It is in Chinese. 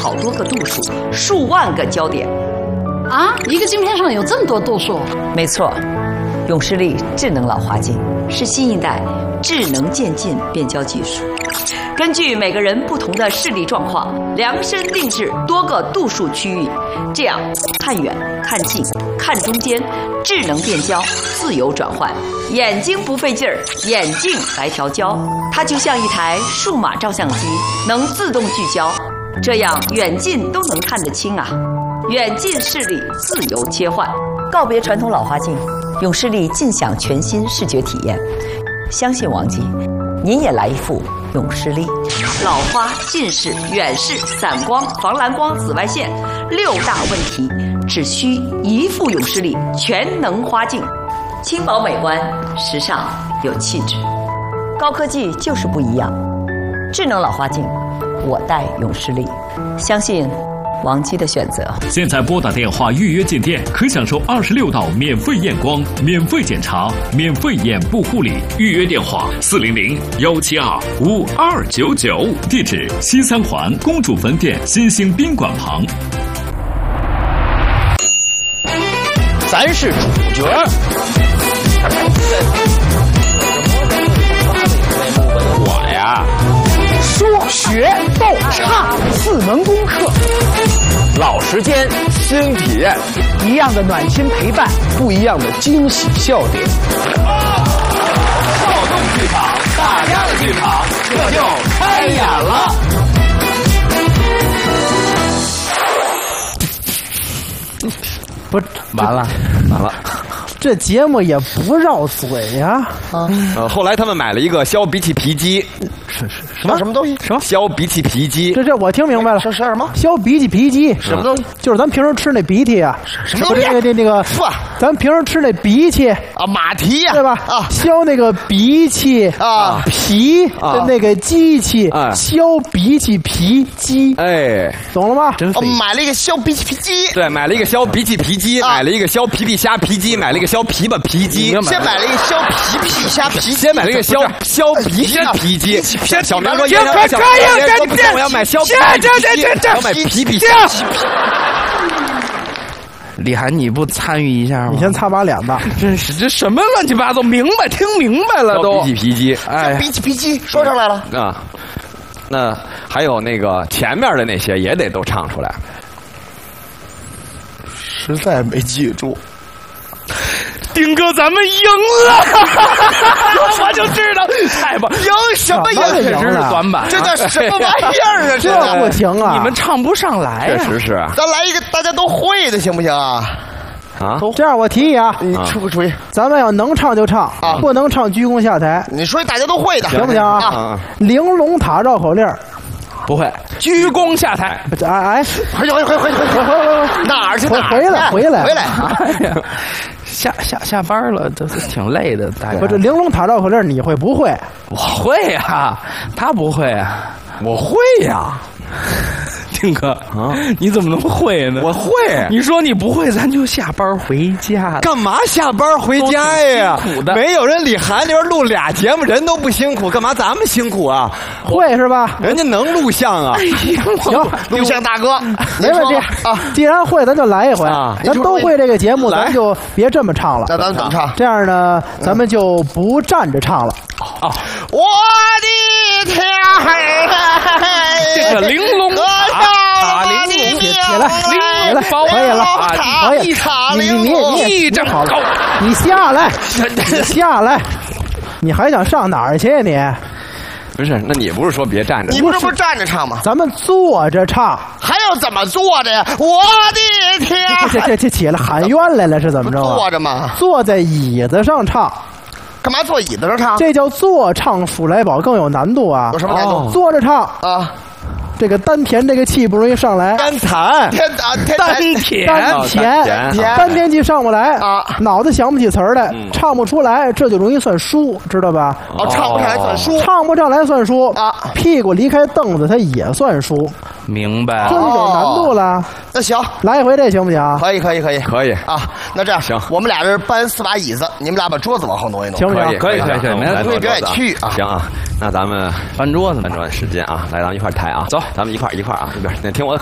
好多个度数，数万个焦点。 啊，一个镜片上有这么多度数？ 没错，永视力智能老花镜是新一代智能渐进变焦技术，根据每个人不同的视力状况，量身定制多个度数区域，这样看远、看近、看中间，智能变焦，自由转换，眼睛不费劲儿，眼镜来调焦，它就像一台数码照相机，能自动聚焦，这样远近都能看得清啊。远近视力自由切换，告别传统老花镜，永视力尽享全新视觉体验。相信王姬，您也来一副永视力。老花、近视、远视、散光、防蓝光、紫外线6大问题，只需一副永视力全能花镜，轻薄美观，时尚有气质。高科技就是不一样，智能老花镜，我戴永视力，相信王姬的选择。 现在拨打电话预约进店，可享受26道免费验光、免费检查、免费眼部护理。预约电话400-172-5299，地址西三环公主坟店新兴宾馆旁。 咱是主角。我呀，说学逗唱4门功课，老时间新体验，一样的暖心陪伴，不一样的惊喜笑点。躁动剧场，大家的剧场，这就开演了。 不是，完了。这节目也不绕嘴呀！ 后来他们买了一个削鼻涕皮机， 什么东西？ 什么削鼻涕皮机？ 这我听明白了， 是什么？ 削鼻涕皮机？ 什么东西？ 就是咱平时吃那鼻涕啊， 什么东西？ 那个，咱平时吃那鼻涕啊，马蹄呀， 对吧？啊，削那个鼻涕啊皮的那个机器，削鼻涕皮机， 哎， 懂了吗？ 我买了一个削鼻涕皮机， 对，买了一个削鼻涕皮机，买了一个削皮皮虾皮机，买了一个削皮巴皮机， 先买了一个削皮皮虾皮， 先买了一个削皮虾皮机。小明说：“我要买削皮皮，我要买皮皮虾。” 李涵，你不参与一下吗？ 你先擦把脸吧。 真是这什么乱七八糟，听明白了都。 鼻涕皮机， 哎，鼻涕皮机说上来了啊。那还有那个前面的那些也得都唱出来。 实在没记住。 丁哥，咱们赢了！我就知道，太棒！ 赢什么赢？ 确实是短板， 这叫什么玩意儿啊？ 这不行啊！ 你们唱不上来确实是。 咱来一个大家都会的，行不行啊？ 啊， 这样我提议啊， 你出个主意。 咱们要能唱就唱，不能唱鞠躬下台。 你说大家都会的， 行不行啊？玲珑塔绕口令。 不会，鞠躬下台。 哎， 回哪儿去？ 回来。 下班了，都挺累的。大家不是玲珑塔绕口令，你会不会？ 我会呀，他不会啊， 我会呀。 丁哥啊，你怎么能会呢？ 我会。 你说你不会，咱就下班回家。 干嘛下班回家呀？ 辛苦的， 没有人李涵那边录俩节目，人都不辛苦，干嘛咱们辛苦啊？ 会是吧？ 人家能录像啊。 行， 录像大哥， 没问题啊。既然会，咱就来一回啊。 咱都会这个节目，咱就别这么唱了。 那咱怎么唱？ 这样呢，咱们就不站着唱了。 啊！我的天儿， 这个玲珑塔玲珑， 起来，可以了，可以，你正好了，你下来，你还想上哪儿去你？ 不是，那你不是说别站着？ 你不是站着唱吗？ 咱们坐着唱， 还要怎么坐着呀？我的天！ 这起来喊冤来了是怎么着？ 坐着吗？ 坐在椅子上唱。 干嘛坐椅子上唱？ 这叫坐唱数来宝，更有难度啊！ 有什么难度？ 坐着唱啊。 这个丹田这个气不容易上来， 丹田气上不来啊，脑子想不起词儿来，唱不出来，这就容易算输，知道吧？ 哦，唱不上来算输， 唱不上来算输啊，屁股离开凳子它也算输， 明白？ 这就有难度了。 那行， 来一回这行不行？ 可以啊。 那这样行，我们俩人搬4把椅子，你们俩把桌子往后挪一挪， 行不行？ 可以，没问题， 别去啊。 行啊，那咱们搬桌子时间啊，来，咱们一块抬啊，走，咱们一块啊，这边听我的。